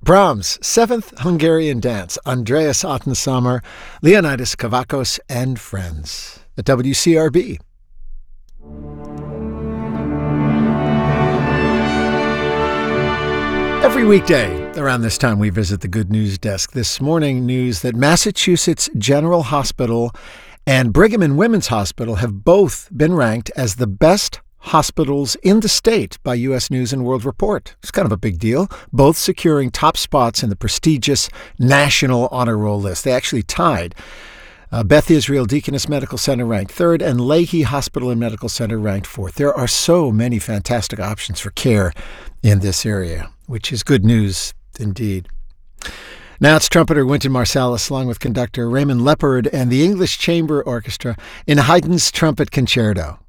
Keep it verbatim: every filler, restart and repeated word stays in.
Brahms' Seventh Hungarian Dance, Andreas Ottensamer, Leonidas Kavakos, and Friends at W C R B. Every weekday around this time, we visit the Good News Desk. This morning, news that Massachusetts General Hospital and Brigham and Women's Hospital have both been ranked as the best hospitals in the state by U S News and World Report. It's kind of a big deal, both securing top spots in the prestigious National Honor Roll list. They actually tied. Uh, Beth Israel Deaconess Medical Center ranked third, and Leahy Hospital and Medical Center ranked fourth. There are so many fantastic options for care in this area, which is good news indeed. Now it's trumpeter Wynton Marsalis along with conductor Raymond Leppard and the English Chamber Orchestra in Haydn's Trumpet Concerto.